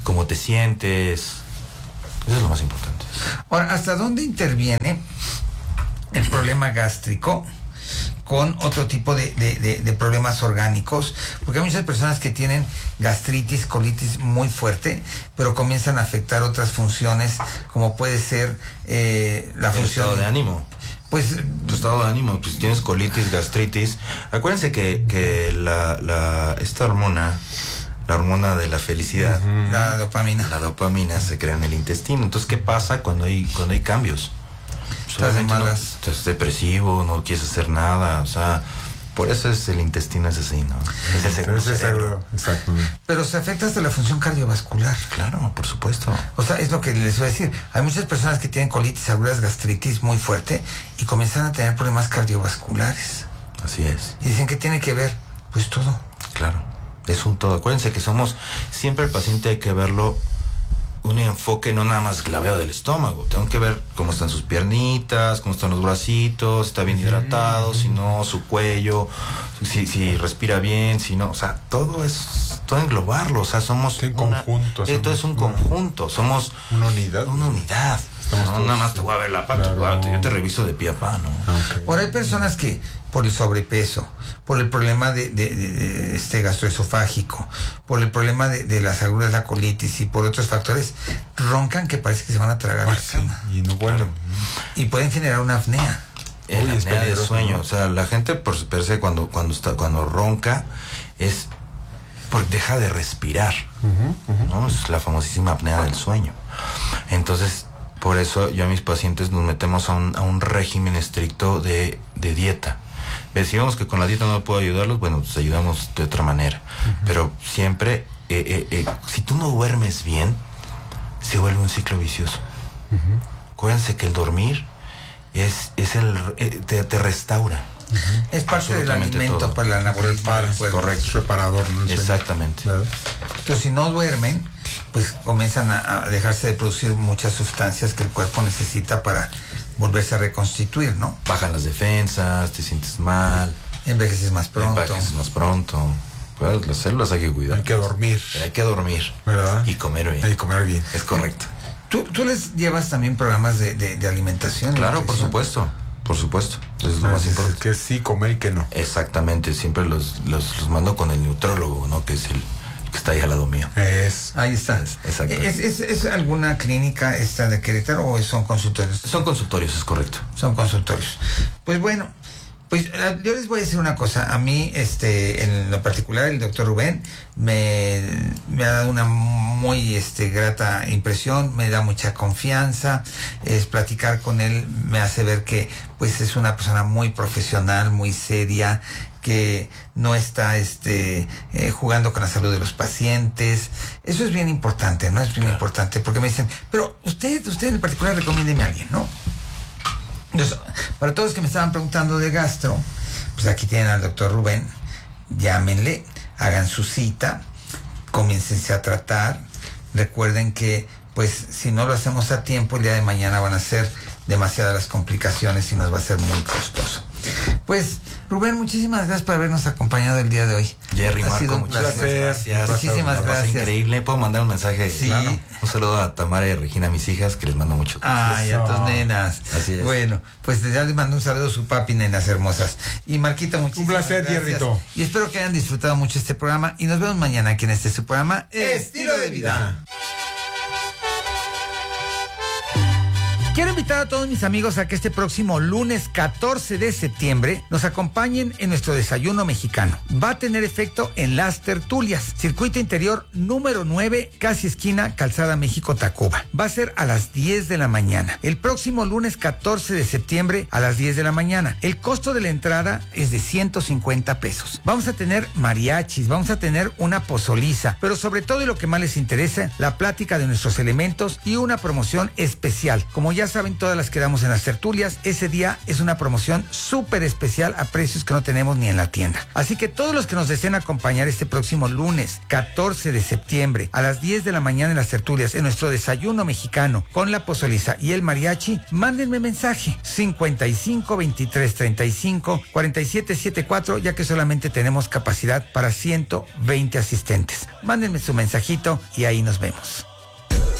cómo te sientes. Eso es lo más importante. Ahora, ¿hasta dónde interviene el problema gástrico con otro tipo de problemas orgánicos? Porque hay muchas personas que tienen gastritis, colitis muy fuerte, pero comienzan a afectar otras funciones, como puede ser la función... estado de ánimo. Pues Tu estado de ánimo, pues tienes colitis, gastritis. Acuérdense que esta hormona, la hormona de la felicidad, la dopamina. la dopamina se crea en el intestino. Entonces, ¿qué pasa cuando hay cambios? Estás de malas. Estás depresivo, no quieres hacer nada, o sea, por eso es el intestino es así, ¿no? Es el segundo cerebro. Exactamente. Pero se afecta hasta la función cardiovascular. Claro, por supuesto. O sea, es lo que les voy a decir. Hay muchas personas que tienen colitis agudas, gastritis muy fuerte y comienzan a tener problemas cardiovasculares. Así es. Y dicen que tiene que ver, pues todo. Claro, es un todo. Acuérdense que siempre el paciente hay que verlo un enfoque, no nada más la veo del estómago. Tengo que ver cómo están sus piernitas, cómo están los bracitos, está bien hidratado, si no, su cuello, si respira bien, si no, o sea, todo englobarlo, o sea, somos en conjunto. Esto es un conjunto, somos una unidad. Una unidad. No, nada más te voy a ver la pata, Claro. yo te reviso de pie a pa, ¿no? Okay. Ahora hay personas que por el sobrepeso, por el problema de gastroesofágico, por el problema de las agruras, la colitis y por otros factores, roncan que parece que se van a tragar la cama. Y no, bueno. Y pueden generar una apnea. Es la es apnea del peligroso, sueño, ¿no? o sea, la gente por per se cuando ronca es porque deja de respirar, ¿no? Es la famosísima apnea del sueño. Entonces, por eso yo a mis pacientes nos metemos a un régimen estricto de dieta. Decíamos que con la dieta no puedo ayudarlos, bueno, pues ayudamos de otra manera. Pero siempre, si tú no duermes bien, se vuelve un ciclo vicioso. Acuérdense que el dormir te restaura. Es parte del Absolutamente alimento todo. para la naturaleza. Correcto. Reparador, ¿no? Exactamente. Claro. Entonces, si no duermen, pues comienzan a dejarse de producir muchas sustancias que el cuerpo necesita para volverse a reconstituir, ¿no? Bajan las defensas, te sientes mal, Envejeces más pronto. envejeces más pronto. Pues las células hay que cuidar. Hay que dormir, Pero hay que dormir. ¿verdad? Y comer bien. Hay que comer bien. Es correcto. ¿Tú les llevas también programas de alimentación? Claro, por nutrición? supuesto. Por supuesto. Eso es lo más Es importante. que sí comer y que no. Exactamente. Siempre los mando con el nutriólogo, ¿no? Que es el que está ahí al lado mío. Ahí está. Exacto. ¿Es alguna clínica esta de Querétaro o son consultorios? Son consultorios, es correcto. Son consultorios. Pues bueno, pues yo les voy a decir una cosa. A mí, en lo particular, el doctor Rubén me ha dado una muy grata impresión, me da mucha confianza. Platicar con él me hace ver que pues es una persona muy profesional, muy seria, que no está jugando con la salud de los pacientes. Eso es bien importante, ¿no? Es bien importante, porque me dicen, pero usted en particular recomiéndeme a alguien, ¿no? Entonces, para todos los que me estaban preguntando de gastro, pues aquí tienen al doctor Rubén, llámenle, hagan su cita, comiéncense a tratar. Recuerden que, pues, si no lo hacemos a tiempo, el día de mañana van a ser demasiadas las complicaciones y nos va a ser muy costoso. Pues, Rubén, muchísimas gracias por habernos acompañado el día de hoy. Jerry, Ha sido Marco, un muchas placer. gracias. Muchísimas La pasé gracias. increíble. ¿Puedo mandar un mensaje? Sí. Claro. Un saludo a Tamara y a Regina, mis hijas, que les mando mucho. Ay, a tus nenas. Así es. Bueno, pues ya les mando un saludo a su papi, nenas hermosas. Y Marquita, muchísimas placer, gracias. Jerrito. Y espero que hayan disfrutado mucho este programa. Y nos vemos mañana aquí en su programa Estilo de Vida. Quiero invitar a todos mis amigos a que este próximo lunes 14 de septiembre nos acompañen en nuestro desayuno mexicano. Va a tener efecto en Las Tertulias, circuito interior número 9, casi esquina Calzada México-Tacuba. Va a ser a las 10 de la mañana. El próximo lunes 14 de septiembre a las 10 de la mañana. El costo de la entrada es de 150 pesos. Vamos a tener mariachis, vamos a tener una pozoliza, pero sobre todo y lo que más les interesa, la plática de nuestros elementos y una promoción especial. Como ya ya saben, todas las que damos en las tertulias, ese día es una promoción súper especial a precios que no tenemos ni en la tienda. Así que todos los que nos deseen acompañar este próximo lunes 14 de septiembre a las 10 de la mañana en las tertulias, en nuestro desayuno mexicano con la pozoliza y el mariachi, mándenme mensaje 55 23 35 47 74, ya que solamente tenemos capacidad para 120 asistentes. Mándenme su mensajito y ahí nos vemos.